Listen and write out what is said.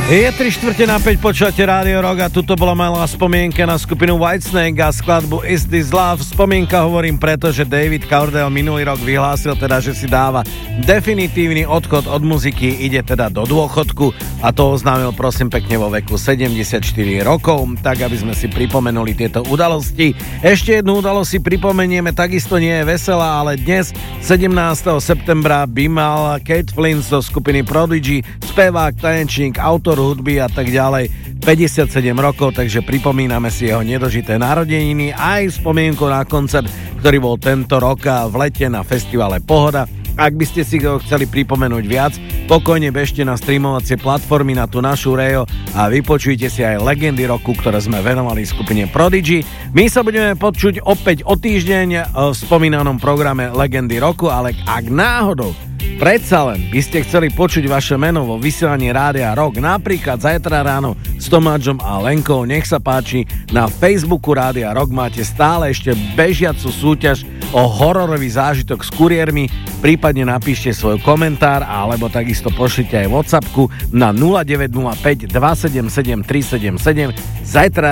Je 3:45, počúvate Rádio Rock a tuto bola malá spomienka na skupinu Whitesnake a skladbu Is This Love. Spomienka hovorím preto, že David Coverdale minulý rok vyhlásil teda, že si dáva definitívny odchod od muziky, ide teda do dôchodku a to oznámil prosím pekne vo veku 74 rokov, tak aby sme si pripomenuli tieto udalosti. Ešte jednu udalosť si pripomenieme, takisto nie je veselá, ale dnes 17. septembra by mal Kate Flint zo skupiny Prodigy, spevák, tanečník, autor hudby a tak ďalej 57 rokov, takže pripomíname si jeho nedožité narodeniny aj spomienku na koncert, ktorý bol tento rok v lete na festivale Pohoda. Ak by ste si ho chceli pripomenúť viac, pokojne bežte na streamovacie platformy na tú našu Rejo a vypočujte si aj legendy roku, ktoré sme venovali skupine Prodigy. My sa budeme počuť opäť o týždeň v spomínanom programe Legendy roku, ale ak náhodou predsa len by ste chceli počuť vaše meno vo vysielaní Rádia Rock, napríklad zajtra ráno s Tomáčom a Lenkou, nech sa páči, na Facebooku Rádia Rock máte stále ešte bežiacu súťaž o hororový zážitok s kuriérmi, prípadne napíšte svoj komentár alebo takisto pošlite aj WhatsAppku na 0905 277 377. Zajtra